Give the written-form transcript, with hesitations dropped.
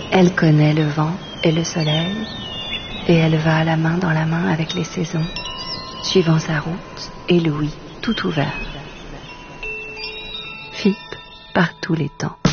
Elle connaît le vent et le soleil, et elle va la main dans la main avec les saisons, suivant sa route et l'ouïe tout ouvert. FIP par tous les temps.